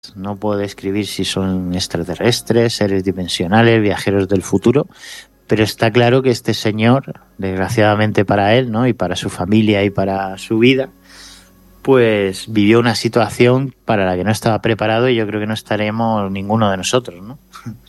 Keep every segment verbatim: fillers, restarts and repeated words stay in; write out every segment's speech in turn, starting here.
No puedo describir si son extraterrestres, seres dimensionales, viajeros del futuro, pero está claro que este señor, desgraciadamente para él, ¿no?, y para su familia y para su vida, pues vivió una situación para la que no estaba preparado, y yo creo que no estaremos ninguno de nosotros, ¿no?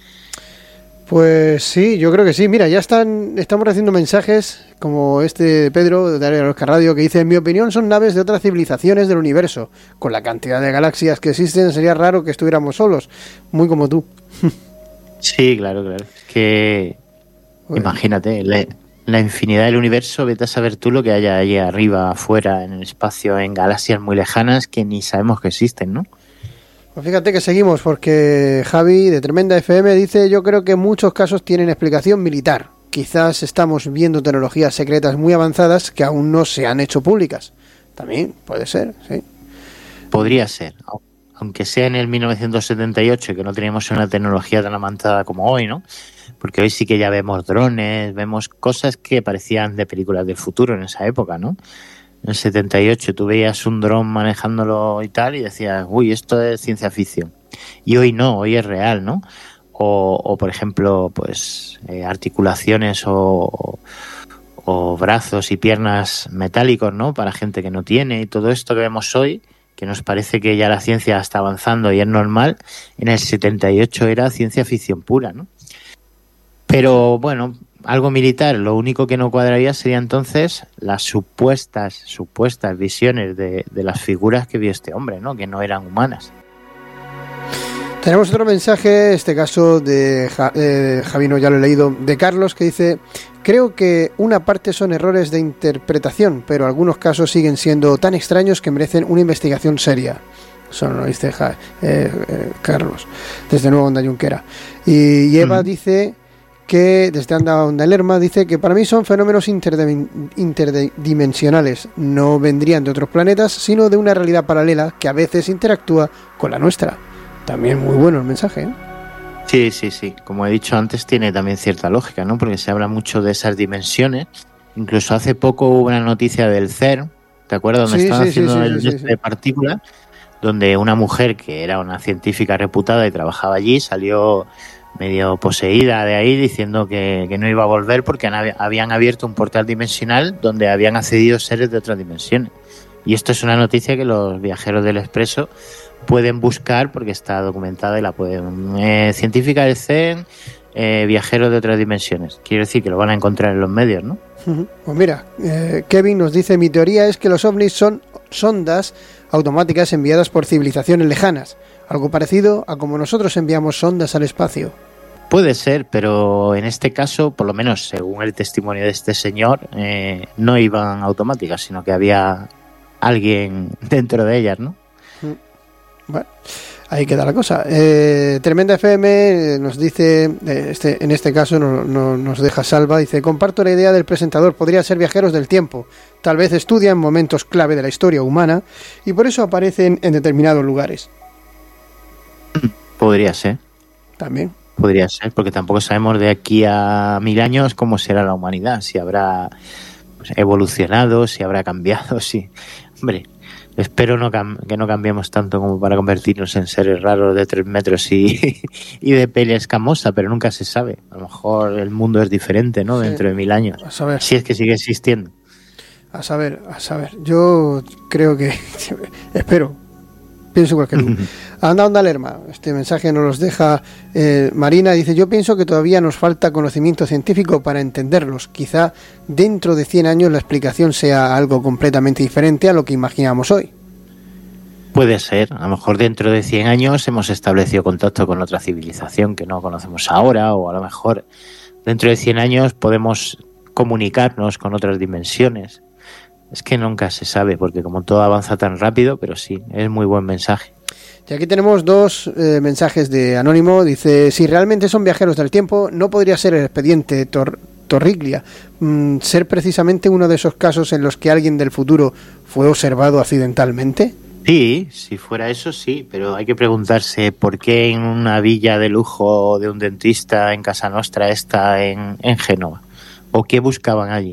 Pues sí, yo creo que sí. Mira, ya están, estamos recibiendo mensajes como este de Pedro de Área Lorca Radio, que dice: en mi opinión son naves de otras civilizaciones del universo. Con la cantidad de galaxias que existen sería raro que estuviéramos solos, muy como tú. Sí, claro, claro. Es que bueno, imagínate, la, la infinidad del universo, vete a saber tú lo que haya allí arriba, afuera, en el espacio, en galaxias muy lejanas que ni sabemos que existen, ¿no? Pues fíjate que seguimos, porque Javi de Tremenda F M dice: yo creo que muchos casos tienen explicación militar. Quizás estamos viendo tecnologías secretas muy avanzadas que aún no se han hecho públicas. También puede ser, sí. Podría ser, aunque sea en el mil novecientos setenta y ocho, que no teníamos una tecnología tan avanzada como hoy, ¿no? Porque hoy sí que ya vemos drones, vemos cosas que parecían de películas del futuro en esa época, ¿no? En el setenta y ocho tú veías un dron manejándolo y tal y decías, uy, esto es ciencia ficción. Y hoy no, hoy es real, ¿no? O, o por ejemplo, pues eh, articulaciones o, o brazos y piernas metálicos, ¿no?, para gente que no tiene, y todo esto que vemos hoy, que nos parece que ya la ciencia está avanzando y es normal, en el setenta y ocho era ciencia ficción pura, ¿no? Pero bueno, algo militar, lo único que no cuadraría sería entonces las supuestas supuestas visiones de, de las figuras que vio este hombre, ¿no?, que no eran humanas. Tenemos otro mensaje, este caso de ja, eh, Javino, ya lo he leído, de Carlos, que dice: creo que una parte son errores de interpretación, pero algunos casos siguen siendo tan extraños que merecen una investigación seria. Eso lo dice ja, eh, eh, Carlos, desde Nueva Onda Junquera. Y, y Eva mm. dice que, desde Anda Onda Lerma, dice que para mí son fenómenos interdim- interdimensionales. No vendrían de otros planetas, sino de una realidad paralela que a veces interactúa con la nuestra. También muy bueno el mensaje, ¿eh? Sí, sí, sí. Como he dicho antes, tiene también cierta lógica, ¿no? Porque se habla mucho de esas dimensiones. Incluso hace poco hubo una noticia del CERN, ¿te acuerdas? Donde sí, estaban sí, haciendo sí, sí, el sí, sí. de partículas, donde una mujer que era una científica reputada y trabajaba allí salió medio poseída de ahí, diciendo que, que no iba a volver porque habían abierto un portal dimensional donde habían accedido seres de otras dimensiones. Y esto es una noticia que los viajeros del Expreso pueden buscar porque está documentada y la pueden... Eh, científica del CERN, eh, viajeros de otras dimensiones. Quiero decir que lo van a encontrar en los medios, ¿no? Pues mira, eh, Kevin nos dice: mi teoría es que los ovnis son sondas automáticas enviadas por civilizaciones lejanas. Algo parecido a como nosotros enviamos sondas al espacio. Puede ser, pero en este caso, por lo menos según el testimonio de este señor, eh, no iban automáticas, sino que había alguien dentro de ellas, ¿no? Bueno, ahí queda la cosa. Eh, Tremenda F M nos dice, eh, este, en este caso no, no, nos deja Salva, dice: comparto la idea del presentador, podría ser viajeros del tiempo. Tal vez estudian momentos clave de la historia humana y por eso aparecen en determinados lugares. Podría ser. También. Podría ser, porque tampoco sabemos de aquí a mil años cómo será la humanidad, si habrá pues, evolucionado, si habrá cambiado, si... Hombre... Espero no cam- que no cambiemos tanto como para convertirnos en seres raros de tres metros y, y de piel escamosa, pero nunca se sabe. A lo mejor el mundo es diferente, ¿no? Sí. Dentro de mil años. A saber. Si es que sigue existiendo. A saber, a saber. Yo creo que... espero. Pienso igual que tú. Anda, onda, Lerma. Este mensaje nos los deja eh, Marina. Dice: yo pienso que todavía nos falta conocimiento científico para entenderlos. Quizá dentro de cien años la explicación sea algo completamente diferente a lo que imaginamos hoy. Puede ser. A lo mejor dentro de cien años hemos establecido contacto con otra civilización que no conocemos ahora, o a lo mejor dentro de cien años podemos comunicarnos con otras dimensiones. Es que nunca se sabe, porque como todo avanza tan rápido, pero sí, es muy buen mensaje. Y aquí tenemos dos eh, mensajes de Anónimo. Dice: si realmente son viajeros del tiempo, ¿no podría ser el expediente Tor- Torriglia mm, ser precisamente uno de esos casos en los que alguien del futuro fue observado accidentalmente? Sí, si fuera eso sí, pero hay que preguntarse por qué en una villa de lujo de un dentista en Casa Nostra está en, en Génova, o qué buscaban allí.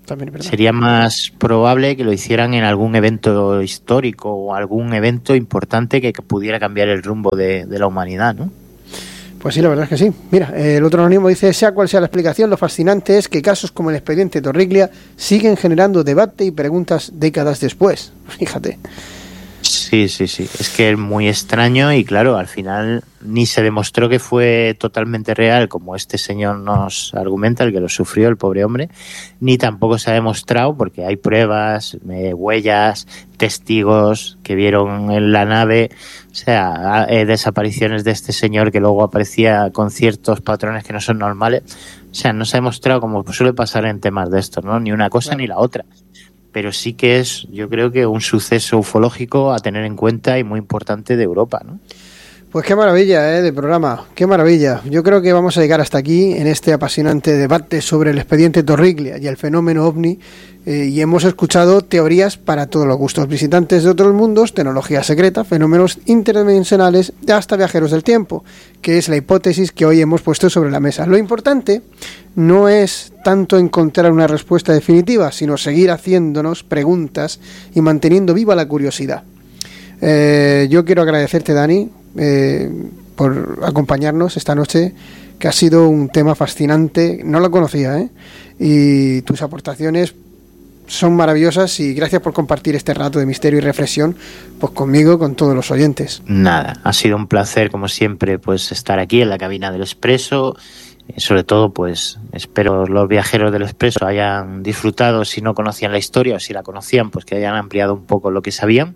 También es verdad. Sería más probable que lo hicieran en algún evento histórico o algún evento importante que pudiera cambiar el rumbo de, de la humanidad, ¿no? Pues sí, la verdad es que sí. Mira, el otro anónimo dice, sea cual sea la explicación, lo fascinante es que casos como el expediente Torriglia siguen generando debate y preguntas décadas después. Fíjate. Sí, sí, sí. Es que es muy extraño y claro, al final ni se demostró que fue totalmente real, como este señor nos argumenta, el que lo sufrió, el pobre hombre, ni tampoco se ha demostrado porque hay pruebas, eh, huellas, testigos que vieron en la nave, o sea, eh, desapariciones de este señor que luego aparecía con ciertos patrones que no son normales. O sea, no se ha demostrado, como suele pasar en temas de estos, ¿no? Ni una cosa claro. ni la otra. Pero sí que es, yo creo que un suceso ufológico a tener en cuenta y muy importante de Europa, ¿no? Pues qué maravilla, ¿eh? De programa, qué maravilla. Yo creo que vamos a llegar hasta aquí en este apasionante debate sobre el expediente Torriglia y el fenómeno ovni, eh, y hemos escuchado teorías para todos los gustos, visitantes de otros mundos, tecnología secreta, fenómenos interdimensionales y hasta viajeros del tiempo, que es la hipótesis que hoy hemos puesto sobre la mesa. Lo importante no es tanto encontrar una respuesta definitiva, sino seguir haciéndonos preguntas y manteniendo viva la curiosidad. Eh, yo quiero agradecerte, Dani, eh, por acompañarnos esta noche, que ha sido un tema fascinante, no lo conocía, ¿eh? Y tus aportaciones son maravillosas y gracias por compartir este rato de misterio y reflexión pues conmigo, con todos los oyentes. Nada, ha sido un placer como siempre pues estar aquí en la cabina del Expreso. Sobre todo, pues espero los viajeros del Expreso hayan disfrutado, si no conocían la historia o si la conocían, pues que hayan ampliado un poco lo que sabían.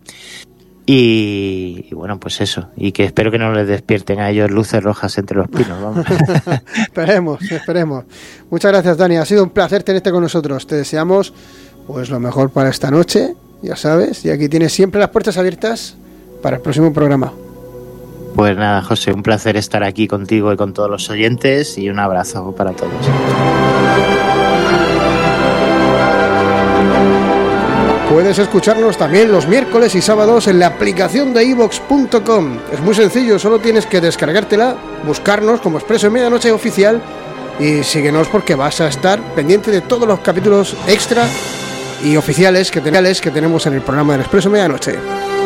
Y, y bueno, pues eso. Y que espero que no les despierten a ellos luces rojas entre los pinos. Vamos. esperemos, esperemos. Muchas gracias, Dani. Ha sido un placer tenerte con nosotros. Te deseamos pues lo mejor para esta noche, ya sabes. Y aquí tienes siempre las puertas abiertas para el próximo programa. Pues nada, José, un placer estar aquí contigo y con todos los oyentes y un abrazo para todos. Puedes escucharnos también los miércoles y sábados en la aplicación de iVox punto com. Es muy sencillo, solo tienes que descargártela, buscarnos como Expreso de Medianoche Oficial y síguenos porque vas a estar pendiente de todos los capítulos extra y oficiales que, ten- que tenemos en el programa del Expreso de Medianoche.